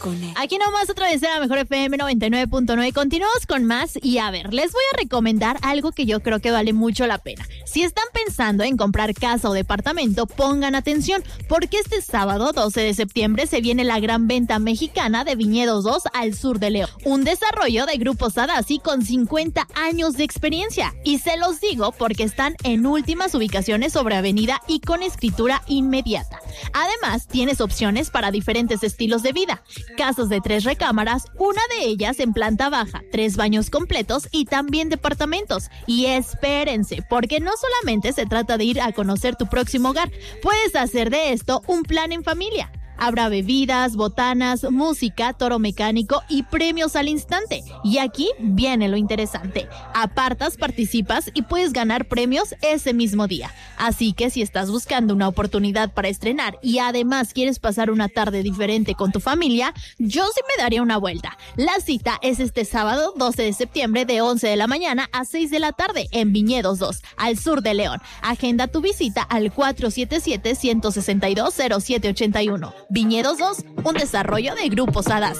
Connect. Aquí nomás otra vez era Mejor FM 99.9. Continuamos con más y a ver, les voy a recomendar algo que yo creo que vale mucho la pena. Si están pensando en comprar casa o departamento, pongan atención, porque este sábado 12 de septiembre se viene la gran venta mexicana de Viñedos 2 al sur de León. Un desarrollo de Grupo Sadassi con 50 años de experiencia. Y se los digo porque están en últimas ubicaciones sobre avenida y con escritura inmediata. Además, tienes opciones para diferentes estilos de vida. Casas de 3 recámaras, una de ellas en planta baja, 3 baños completos y también departamentos. Y espérense, porque no solamente se trata de ir a conocer tu próximo hogar, puedes hacer de esto un plan en familia. Habrá bebidas, botanas, música, toro mecánico y premios al instante. Y aquí viene lo interesante. Apartas, participas y puedes ganar premios ese mismo día. Así que si estás buscando una oportunidad para estrenar y además quieres pasar una tarde diferente con tu familia, yo sí me daría una vuelta. La cita es este sábado 12 de septiembre de 11 de la mañana a 6 de la tarde en Viñedos 2, al sur de León. Agenda tu visita al 477-162-0781. Viñedos 2, un desarrollo de Grupo Sadassi.